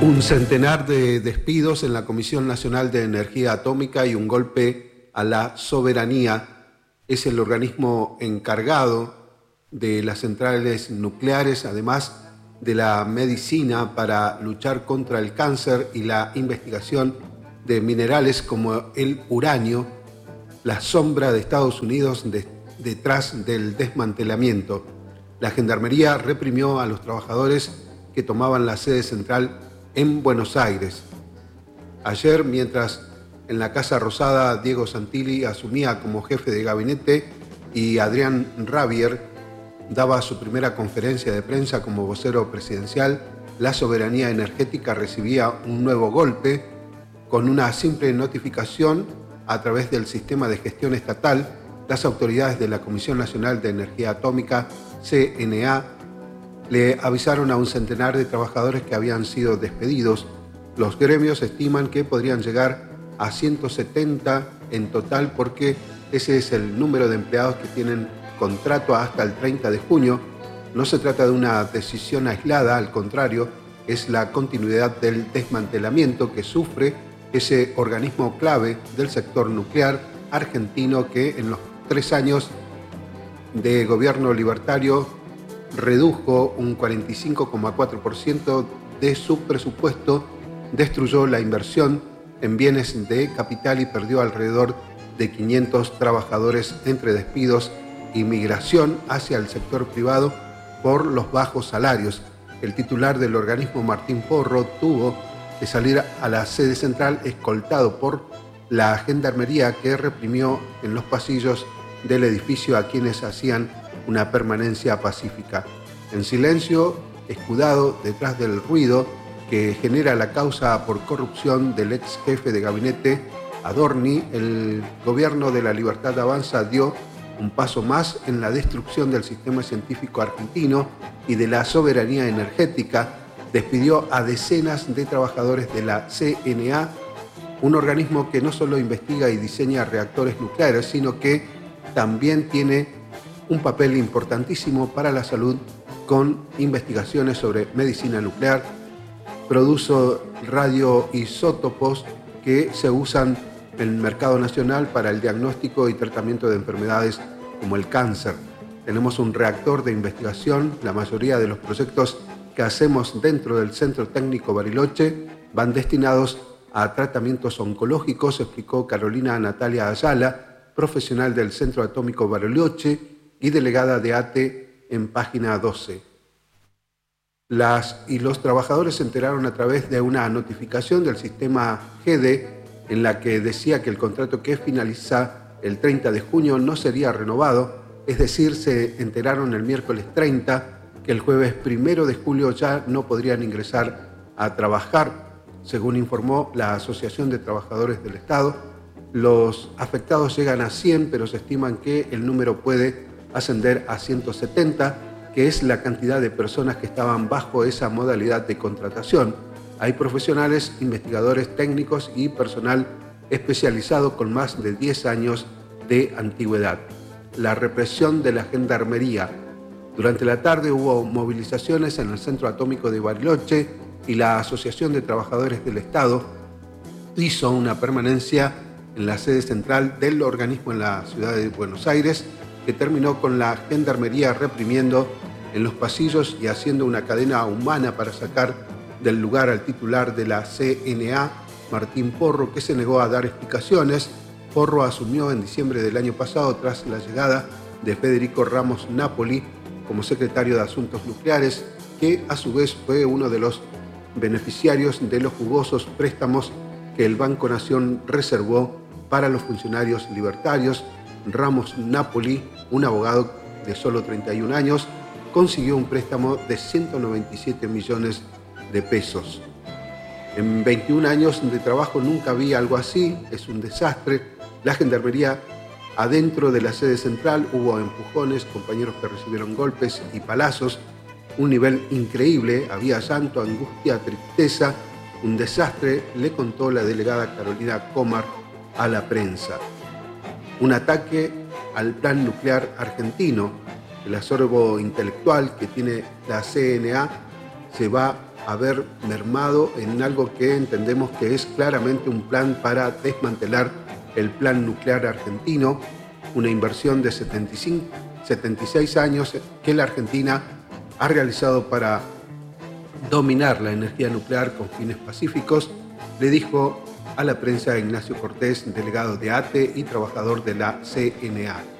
Un centenar de despidos en la Comisión Nacional de Energía Atómica y un golpe a la soberanía. Es el organismo encargado de las centrales nucleares, además de la medicina para luchar contra el cáncer y la investigación de minerales como el uranio, la sombra de Estados Unidos detrás del desmantelamiento. La Gendarmería reprimió a los trabajadores que tomaban la sede central en Buenos Aires. Ayer, mientras en la Casa Rosada Diego Santilli asumía como jefe de gabinete y Adrián Rabier daba su primera conferencia de prensa como vocero presidencial, la soberanía energética recibía un nuevo golpe con una simple notificación a través del sistema de gestión estatal. Las autoridades de la Comisión Nacional de Energía Atómica, CNA, le avisaron a un centenar de trabajadores que habían sido despedidos. Los gremios estiman que podrían llegar a 170 en total porque ese es el número de empleados que tienen contrato hasta el 30 de junio. No se trata de una decisión aislada, al contrario, es la continuidad del desmantelamiento que sufre ese organismo clave del sector nuclear argentino que en los 3 años de gobierno libertario redujo un 45,4% de su presupuesto, destruyó la inversión en bienes de capital y perdió alrededor de 500 trabajadores entre despidos y migración hacia el sector privado por los bajos salarios. El titular del organismo, Martín Porro, tuvo que salir a la sede central escoltado por la Gendarmería, que reprimió en los pasillos del edificio a quienes hacían una permanencia pacífica. En silencio, escudado detrás del ruido que genera la causa por corrupción del ex jefe de gabinete Adorni, el gobierno de la Libertad Avanza dio un paso más en la destrucción del sistema científico argentino y de la soberanía energética. Despidió a decenas de trabajadores de la CNA, un organismo que no solo investiga y diseña reactores nucleares, sino que también tiene un papel importantísimo para la salud con investigaciones sobre medicina nuclear, produce radioisótopos que se usan en el mercado nacional para el diagnóstico y tratamiento de enfermedades como el cáncer. Tenemos un reactor de investigación. La mayoría de los proyectos que hacemos dentro del Centro Técnico Bariloche van destinados a tratamientos oncológicos, explicó Carolina Natalia Ayala, profesional del Centro Atómico Bariloche y delegada de ATE en página 12. Los trabajadores se enteraron a través de una notificación del sistema GEDE en la que decía que el contrato que finaliza el 30 de junio no sería renovado, es decir, se enteraron el miércoles 30 que el jueves 1 de julio ya no podrían ingresar a trabajar. Según informó la Asociación de Trabajadores del Estado, los afectados llegan a 100, pero se estiman que el número puede ascender a 170, que es la cantidad de personas que estaban bajo esa modalidad de contratación. Hay profesionales, investigadores técnicos y personal especializado con más de 10 años de antigüedad. La represión de la Gendarmería. Durante la tarde hubo movilizaciones en el Centro Atómico de Bariloche y la Asociación de Trabajadores del Estado hizo una permanencia en la sede central del organismo en la ciudad de Buenos Aires, que terminó con la Gendarmería reprimiendo en los pasillos y haciendo una cadena humana para sacar del lugar al titular de la CNA, Martín Porro, que se negó a dar explicaciones. Porro asumió en diciembre del año pasado tras la llegada de Federico Ramos Napoli como secretario de Asuntos Nucleares, que a su vez fue uno de los beneficiarios de los jugosos préstamos que el Banco Nación reservó para los funcionarios libertarios. Ramos Napoli, un abogado de solo 31 años, consiguió un préstamo de 197 millones de pesos. En 21 años de trabajo nunca vi algo así, es un desastre. La Gendarmería, adentro de la sede central, hubo empujones, compañeros que recibieron golpes y palazos, un nivel increíble, había llanto, angustia, tristeza, un desastre, le contó la delegada Carolina Comar a la prensa. Un ataque al plan nuclear argentino. El acervo intelectual que tiene la CNA se va haber mermado en algo que entendemos que es claramente un plan para desmantelar el plan nuclear argentino, una inversión de 76 años que la Argentina ha realizado para dominar la energía nuclear con fines pacíficos, le dijo a la prensa Ignacio Cortés, delegado de ATE y trabajador de la CNA.